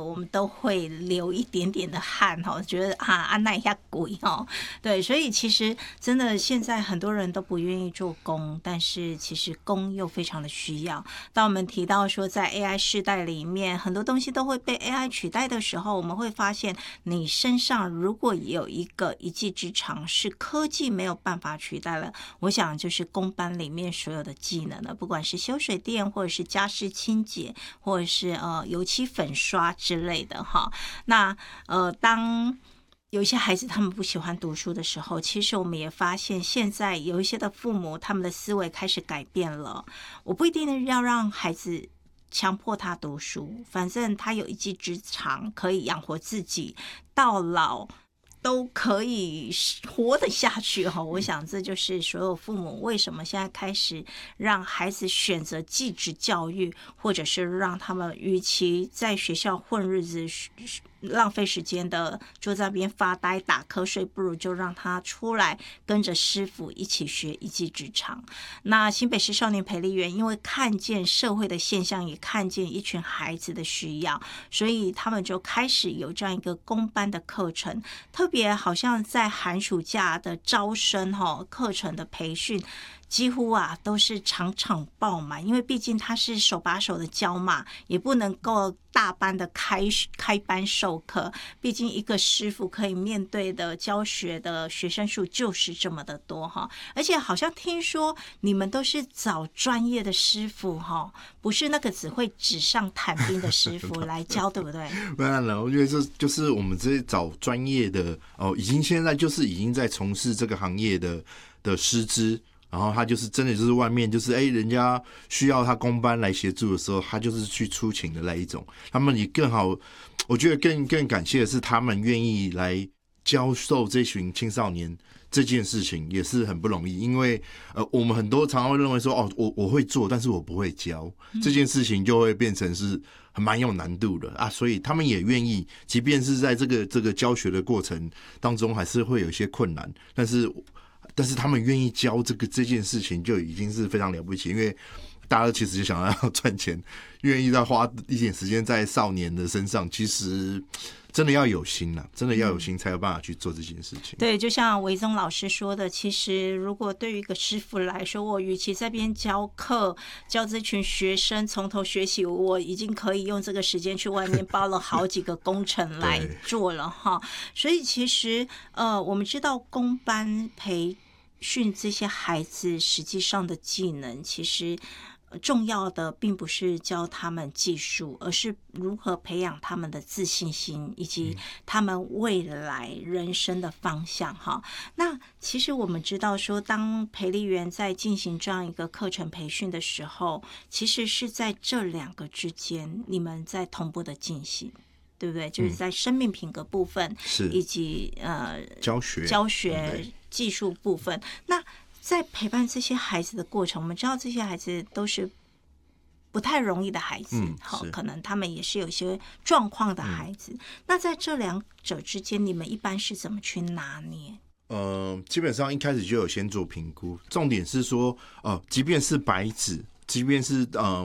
我们都会流一点点的汗哈，觉得按捺一下鬼哈。对，所以其实真的现在很多人都不愿意做工，但是其实工又非常的需要。当我们提到说在 AI 世代里面，很多东西都会被 AI 取代的时候，我们会发现你身上如果有一技之长是科技没有办法取代了，我想就是工班里面所有的技能了，不管是修水电或者是家事清洁或者是油漆粉刷之类的哈。那当有一些孩子他们不喜欢读书的时候，其实我们也发现现在有一些的父母他们的思维开始改变了。我不一定要让孩子强迫他读书，反正他有一技之长可以养活自己，到老都可以活得下去哈。我想这就是所有父母为什么现在开始让孩子选择技职教育，或者是让他们与其在学校混日子浪费时间的坐在那边发呆打瞌睡，不如就让他出来跟着师傅一起学一技之长。那新北市少年培力园因为看见社会的现象，也看见一群孩子的需要，所以他们就开始有这样一个工班的课程，特别好像在寒暑假的招生课程的培训几乎都是场场爆满，因为毕竟他是手把手的教嘛，也不能够大班的开班授课，毕竟一个师傅可以面对的教学的学生数就是这么的多哈。而且好像听说你们都是找专业的师傅哈，不是那个只会纸上谈兵的师傅来教，对不对？ 当然了，我觉得这就是我们这些找专业的现在就是已经在从事这个行业的师资。然后他就是真的就是外面就是人家需要他工班来协助的时候，他就是去出勤的那一种。他们也更好，我觉得更感谢的是他们愿意来教授这群青少年这件事情也是很不容易。因为我们很多常常会认为说我会做，但是我不会教，这件事情就会变成是蛮有难度的啊。所以他们也愿意，即便是在这个教学的过程当中，还是会有一些困难，但是他们愿意教这件事情就已经是非常了不起，因为大家其实就想要赚钱，愿意再花一点时间在少年的身上，其实真的要有心啦，真的要有心才有办法去做这件事情。 对，就像维宗老师说的，其实如果对于一个师傅来说，我与其在边教课教这群学生从头学习，我已经可以用这个时间去外面包了好几个工程来做了哈。所以其实我们知道工班培训这些孩子实际上的技能，其实重要的并不是教他们技术，而是如何培养他们的自信心以及他们未来人生的方向哈。那其实我们知道说，当培力园在进行这样一个课程培训的时候，其实是在这两个之间你们在同步的进行，对不对？就是在生命品格部分以及教学技术部分。那在陪伴这些孩子的过程，我们知道这些孩子都是不太容易的孩子，可能他们也是有些状况的孩子。那在这两者之间，你们一般是怎么去拿捏？ 基本上一开始就有先做评估，重点是说，即便是白纸，即便是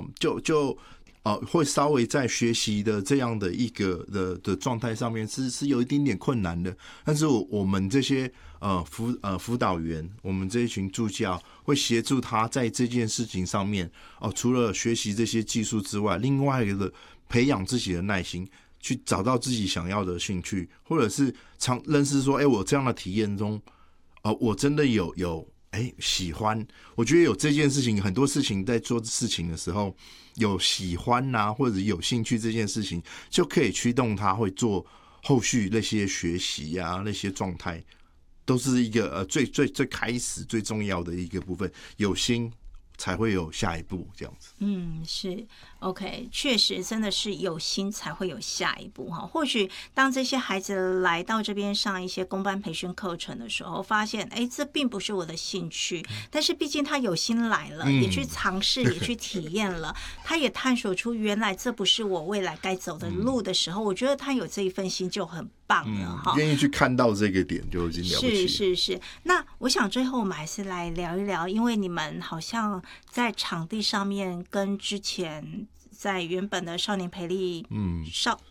会稍微在学习的这样的一个的状态上面是有一点点困难的，但是我们这些辅导员，我们这一群助教会协助他在这件事情上面除了学习这些技术之外，另外一个培养自己的耐心，去找到自己想要的兴趣，或者是认识说，我这样的体验中，我真的有喜欢。我觉得有这件事情，很多事情在做事情的时候，有喜欢或者有兴趣这件事情，就可以驱动他会做后续那些学习那些状态，都是一个最开始最重要的一个部分。有心才会有下一步，这样子。 是 OK， 确实真的是有心才会有下一步哈。或许当这些孩子来到这边上一些公班培训课程的时候，发现这并不是我的兴趣，但是毕竟他有心来了，也去尝试，也去体验了，他也探索出原来这不是我未来该走的路的时候，我觉得他有这一份心就很棒了哈。 愿意去看到这个点就已经了不起了。 是。那我想最后我们还是来聊一聊，因为你们好像在场地上面跟之前在原本的少年培力